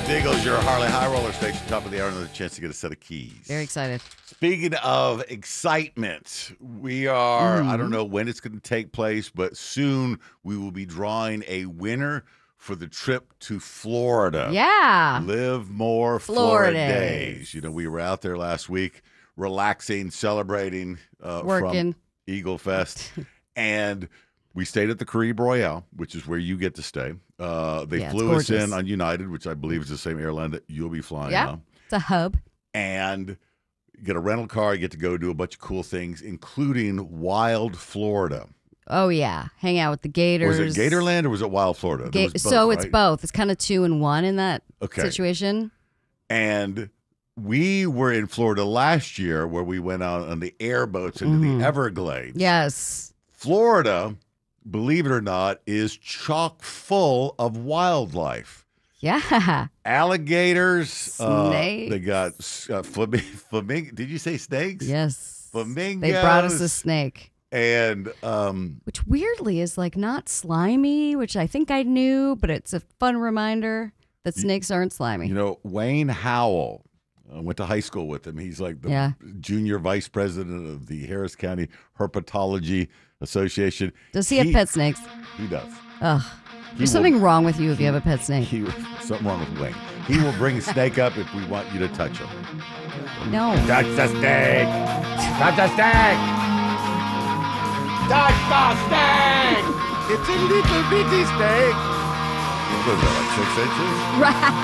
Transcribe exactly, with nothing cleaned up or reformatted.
Eagles, your Harley High Roller Station, top of the hour, another chance to get a set of keys. Very excited. Speaking of excitement, we are, Mm. I don't know when it's going to take place, but soon we will be drawing a winner for the trip to Florida. Yeah. Live More Florida Florida Days. You know, we were out there last week relaxing, celebrating uh, Working. from Eagle Fest. And we stayed at the Caribe Royale, which is where you get to stay. Uh, they Yeah, it's flew us gorgeous. in on United, which I believe is the same airline that you'll be flying Yeah. on. It's a hub. And you get a rental car, you get to go do a bunch of cool things, including Wild Florida. Oh, yeah. Hang out with the Gators. Was it Gatorland or was it Wild Florida? There Ga- was both, so it's right? both. It's kind of two in one in that Okay. situation. And we were in Florida last year where we went out on the airboats into Mhm. the Everglades. Yes. Florida, believe it or not, is chock full of wildlife. Yeah. Alligators. Uh, Snakes. they got uh, flamingo. Flaming- Did you say snakes? Yes. Flamingos. They brought us a snake, And um, which weirdly is like not slimy, which I think I knew, but it's a fun reminder that snakes aren't slimy. you know, Wayne Howell, I went to high school with him. He's like the Yeah. junior vice president of the Harris County Herpetology Association. Does he have pet snakes? He does. Ugh. He There's will- something wrong with you if you have a pet snake. He, something wrong with Wayne. He will bring a snake up if we want you to touch him. No. Touch the snake. Touch the snake. Touch the snake. It's a little bitty snake. What is that, like six inches? Right.